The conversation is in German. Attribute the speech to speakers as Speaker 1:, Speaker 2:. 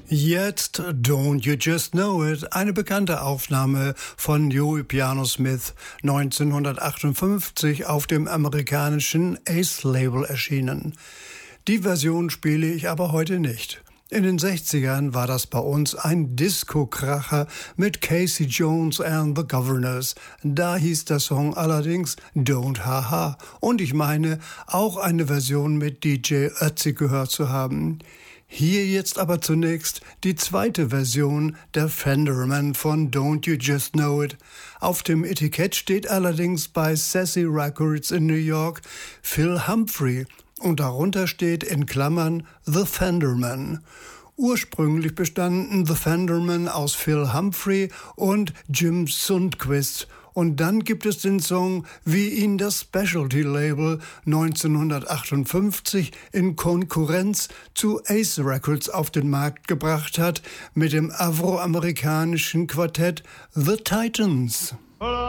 Speaker 1: Jetzt Don't You Just Know It, eine bekannte Aufnahme von Joey Piano Smith, 1958 auf dem amerikanischen Ace-Label erschienen. Die Version spiele ich aber heute nicht. In den 60ern war das bei uns ein Disco-Kracher mit Casey Jones and the Governors. Da hieß der Song allerdings Don't Haha. Und ich meine, auch eine Version mit DJ Ötzi gehört zu haben. Hier jetzt aber zunächst die zweite Version der Fenderman von Don't You Just Know It. Auf dem Etikett steht allerdings bei Sassy Records in New York Phil Humphrey und darunter steht in Klammern The Fenderman. Ursprünglich bestanden The Fenderman aus Phil Humphrey und Jim Sundquist. Und dann gibt es den Song, wie ihn das Specialty-Label 1958 in Konkurrenz zu Ace Records auf den Markt gebracht hat, mit dem afroamerikanischen Quartett The Titans.